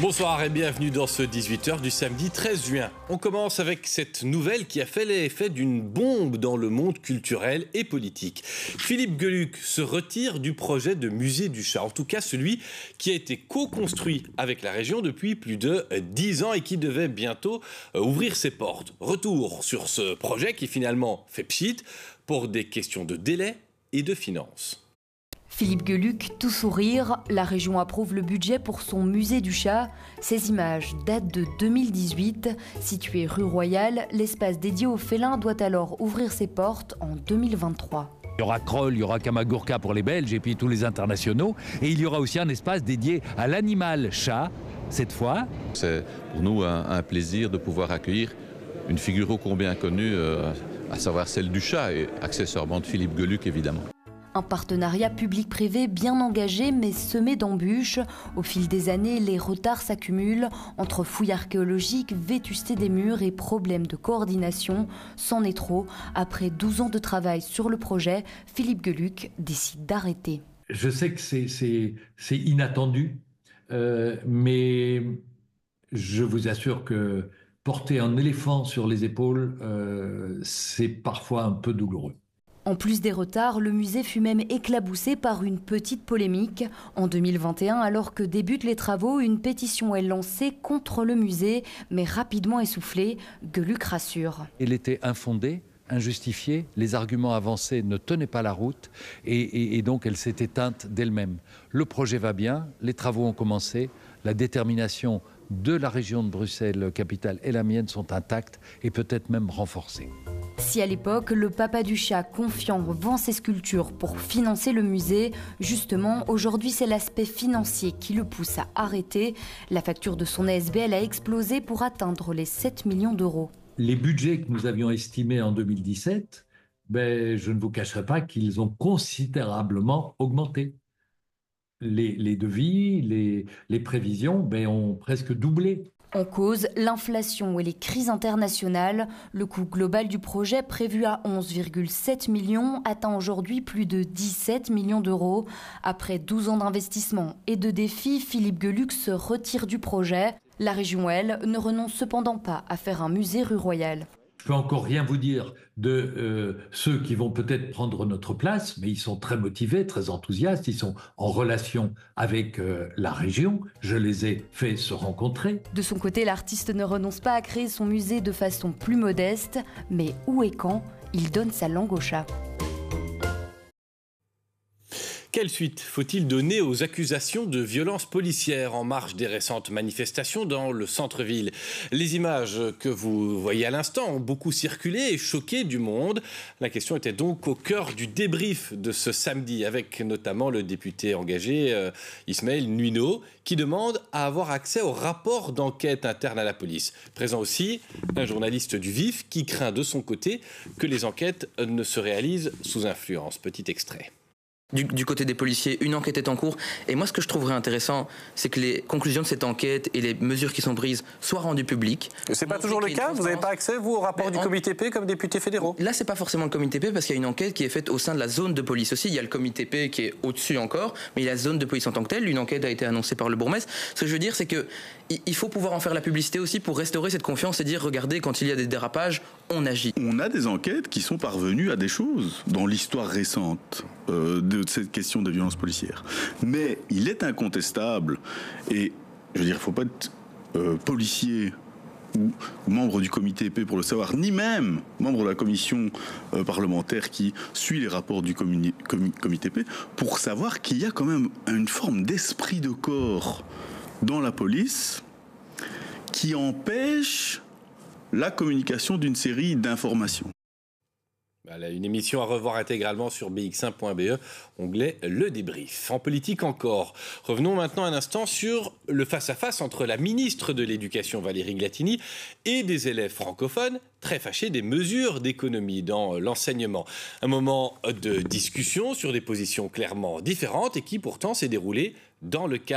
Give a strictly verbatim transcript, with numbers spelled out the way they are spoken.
Bonsoir et bienvenue dans ce dix-huit heures du samedi treize juin. On commence avec cette nouvelle qui a fait l'effet d'une bombe dans le monde culturel et politique. Philippe Geluck se retire du projet de musée du chat, en tout cas celui qui a été co-construit avec la région depuis plus de dix ans et qui devait bientôt ouvrir ses portes. Retour sur ce projet qui finalement fait pchit pour des questions de délai et de finances. Philippe Geluck, tout sourire, la région approuve le budget pour son musée du chat. Ces images datent de deux mille dix-huit. Situé rue Royale, l'espace dédié aux félins doit alors ouvrir ses portes en deux mille vingt-trois. Il y aura Kroll, il y aura Kamagurka pour les Belges et puis tous les internationaux. Et il y aura aussi un espace dédié à l'animal chat, cette fois. C'est pour nous un, un plaisir de pouvoir accueillir une figure ô combien connue, euh, à savoir celle du chat et accessoirement de Philippe Geluck évidemment. Un partenariat public-privé bien engagé mais semé d'embûches. Au fil des années, les retards s'accumulent entre fouilles archéologiques, vétusté des murs et problèmes de coordination. C'en est trop. Après douze ans de travail sur le projet, Philippe Geluck décide d'arrêter. Je sais que c'est, c'est, c'est inattendu, euh, mais je vous assure que porter un éléphant sur les épaules, euh, c'est parfois un peu douloureux. En plus des retards, le musée fut même éclaboussé par une petite polémique. En deux mille vingt et un, alors que débutent les travaux, une pétition est lancée contre le musée, mais rapidement essoufflée. Geluck rassure. Elle était infondée, injustifiée, les arguments avancés ne tenaient pas la route et, et, et donc elle s'est éteinte d'elle-même. Le projet va bien, les travaux ont commencé, la détermination de la région de Bruxelles, capitale, et la mienne sont intactes et peut-être même renforcées. Si à l'époque, le papa du chat confiant vend ses sculptures pour financer le musée, justement, aujourd'hui, c'est l'aspect financier qui le pousse à arrêter. La facture de son A S B L a explosé pour atteindre les sept millions d'euros. Les budgets que nous avions estimés en deux mille dix-sept, ben, je ne vous cacherai pas qu'ils ont considérablement augmenté. Les, les devis, les, les prévisions ben, ont presque doublé. En cause, l'inflation et les crises internationales. Le coût global du projet, prévu à onze virgule sept millions, atteint aujourd'hui plus de dix-sept millions d'euros. Après douze ans d'investissement et de défis, Philippe Geluck se retire du projet. La région, elle, ne renonce cependant pas à faire un musée rue Royale. Je peux encore rien vous dire de euh, ceux qui vont peut-être prendre notre place, mais ils sont très motivés, très enthousiastes, ils sont en relation avec euh, la région. Je les ai fait se rencontrer. De son côté, l'artiste ne renonce pas à créer son musée de façon plus modeste, mais où et quand, il donne sa langue au chat. Quelle suite faut-il donner aux accusations de violences policières en marge des récentes manifestations dans le centre-ville? Les images que vous voyez à l'instant ont beaucoup circulé et choqué du monde. La question était donc au cœur du débrief de ce samedi, avec notamment le député engagé euh, Ismaël Nuino, qui demande à avoir accès au rapport d'enquête interne à la police. Présent aussi un journaliste du Vif qui craint de son côté que les enquêtes ne se réalisent sous influence. Petit extrait. Du, du côté des policiers, une enquête est en cours. Et moi, ce que je trouverais intéressant, c'est que les conclusions de cette enquête et les mesures qui sont prises soient rendues publiques. C'est pas toujours le cas. Vous n'avez pas accès, vous, au rapport Mais du en... comité P comme député fédéraux? Là, c'est pas forcément le comité P parce qu'il y a une enquête qui est faite au sein de la zone de police aussi. Il y a le comité P qui est au-dessus encore, mais il y a la zone de police en tant que telle. Une enquête a été annoncée par le bourgmestre. Ce que je veux dire, c'est que il faut pouvoir en faire la publicité aussi pour restaurer cette confiance et dire, regardez, quand il y a des dérapages, on agit. On a des enquêtes qui sont parvenues à des choses dans l'histoire récente euh, de cette question des violences policières. Mais il est incontestable, et je veux dire, il ne faut pas être euh, policier ou membre du comité P pour le savoir, ni même membre de la commission euh, parlementaire qui suit les rapports du communi- com- comité P, pour savoir qu'il y a quand même une forme d'esprit de corps dans la police qui empêche la communication d'une série d'informations. Voilà, une émission à revoir intégralement sur b x un point b e, onglet Le Débrief. En politique encore, revenons maintenant un instant sur le face-à-face entre la ministre de l'Éducation Valérie Glatini et des élèves francophones très fâchés des mesures d'économie dans l'enseignement. Un moment de discussion sur des positions clairement différentes et qui pourtant s'est déroulé dans le cadre